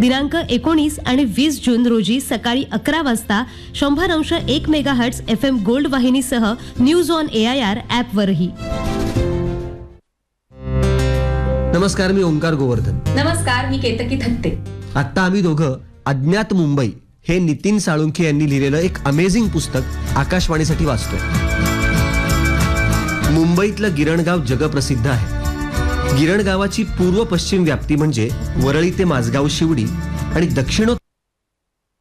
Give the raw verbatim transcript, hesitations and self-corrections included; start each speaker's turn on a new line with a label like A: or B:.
A: दिनांक एकोणीस आणि वीस जून रोजी सकाळी अकरा वाजता शंभर अंश एक megahertz F M gold वाहिनीसह news on A I R ॲपवरही.
B: नमस्कार, मी ओंकार गोवर्धन.
C: नमस्कार, मी केतकी थत्ते.
B: आता आम्ही दोघं अज्ञात मुंबई हे नितीन साळुंखे यांनी लिहिलेलं एक अमेझिंग पुस्तक आकाशवाणीसाठी वाचतोय. मुंबईतलं गिरणगाव जगप्रसिद्ध आहे. गिरणगावाची पूर्व पश्चिम व्याप्ती म्हणजे वरळी ते माझगाव शिवडी आणि दक्षिणोत्तर